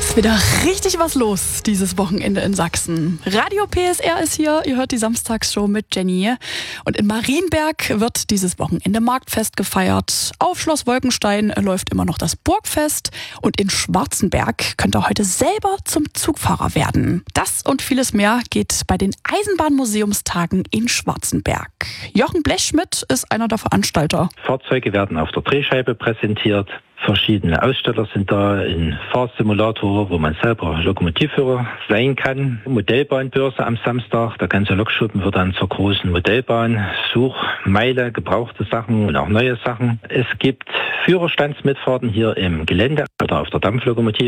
Ist wieder richtig was los dieses Wochenende in Sachsen. Radio PSR ist hier, ihr hört die Samstagsshow mit Jenny. Und in Marienberg wird dieses Wochenende Marktfest gefeiert. Auf Schloss Wolkenstein läuft immer noch das Burgfest. Und in Schwarzenberg könnt ihr heute selber zum Zugfahrer werden. Das und vieles mehr geht bei den Eisenbahnmuseumstagen in Schwarzenberg. Jochen Blechschmidt ist einer der Veranstalter. Fahrzeuge werden auf der Drehscheibe präsentiert. Verschiedene Aussteller sind da, ein Fahrsimulator, wo man selber Lokomotivführer sein kann. Modellbahnbörse am Samstag, der ganze Lokschuppen wird dann zur großen Modellbahn. Suchmeile, gebrauchte Sachen und auch neue Sachen. Es gibt Führerstandsmitfahrten hier im Gelände oder auf der Dampflokomotive.